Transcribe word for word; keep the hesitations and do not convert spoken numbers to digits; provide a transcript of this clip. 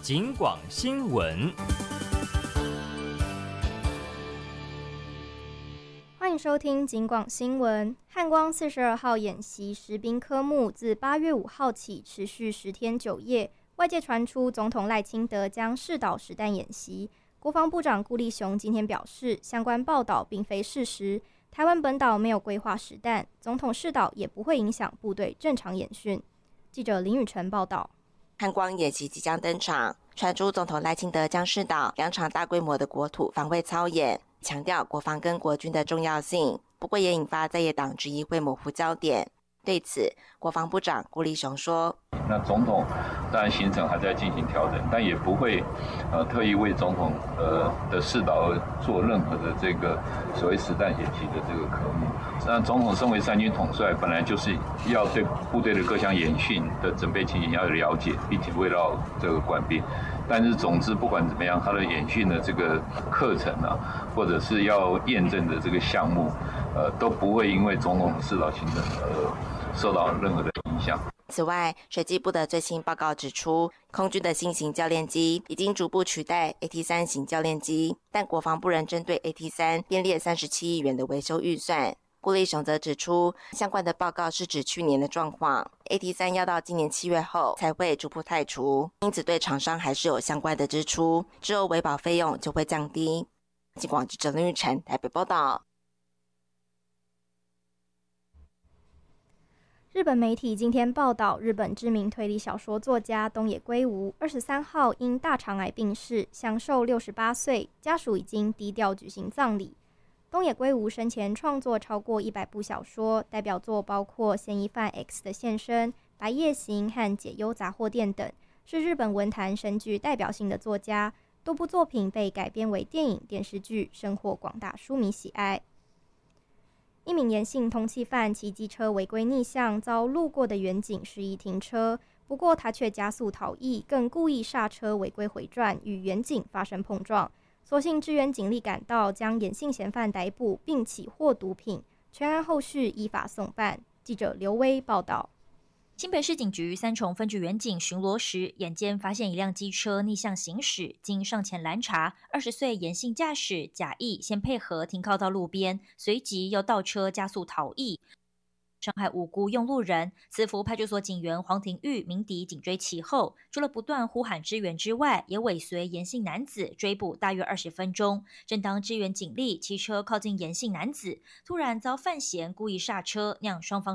警广新闻。 欢迎收听警广新闻。汉光四十二号演习实兵科目自八月五号起持续十天九夜，外界传出总统赖清德将试导实弹演习。国防部长顾立雄今天表示，相关报道并非事实，台湾本岛没有规划实弹，总统试导也不会影响部队正常演训。记者林宇晨报道。 汉光演习即将登场，传出总统赖清德将试导两场大规模的国土防卫操演，强调国防跟国军的重要性，不过也引发在野党质疑会模糊焦点。对此，国防部长顾立雄说： 那总统当然行程还在进行调整，但也不会呃特意为总统呃的试导而做任何的这个所谓实弹演习的这个科目。那总统身为三军统帅，本来就是要对部队的各项演训的准备情形要有了解，并且围绕这个官兵。但是总之不管怎么样，他的演训的这个课程啊，或者是要验证的这个项目，呃都不会因为总统的试导行程而受到任何的影响。 此外，水技部的最新报告指出，空军的新型教练机已经逐步取代 A T 三 型教练机，但国防部仍针对 A T 三 编列三十七亿元的维修预算。顾立雄则指出，相关的报告是指去年的状况 ，A T 三 要到今年七月后才会逐步汰除，因此对厂商还是有相关的支出，之后维保费用就会降低。警广记者林玉宸台北报道。 日本媒体今天报道，日本知名推理小说作家东野圭吾二十三号因大肠癌病逝，享寿六十八岁，家属已经低调举行葬礼。东野圭吾生前创作超过一百部小说，代表作包括《嫌疑犯 X 的现身》、《白夜行》和《解忧杂货店》等，是日本文坛深具代表性的作家。多部作品被改编为电影、电视剧，深获广大书迷喜爱。一名延姓通缉犯骑机车违规逆向，遭路过的远警示意停车，不过他却加速逃逸，更故意刹车违规回转，与远警发生碰撞。所幸支援警力赶到，将延姓嫌犯逮捕，并起获毒品。全案后续依法送办。记者刘威报道。 新北市警局三重分局员警巡逻时，眼尖发现一辆机车逆向行驶，经上前拦查，二十岁延姓驾驶假意先配合停靠到路边，随即又倒车加速逃逸，伤害无辜用路人。慈福派出所警员黄庭玉鸣笛紧追其后，除了不断呼喊支援之外，也尾随延姓男子追捕大约二十分钟。正当支援警力骑车靠近延姓男子，突然遭犯嫌故意刹车，酿双方